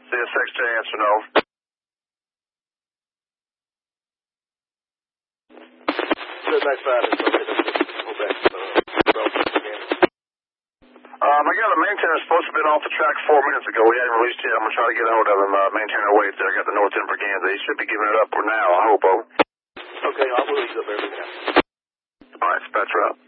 CSXJ, answer no. Good, nice five. I got a maintainer supposed to have been off the track 4 minutes ago. He hadn't released yet. I'm going to try to get a hold of him. Maintainer waits there. I got the North End Braganza. He should be giving it up for now, I hope. Okay, I'll release up everything now. All right, dispatcher out.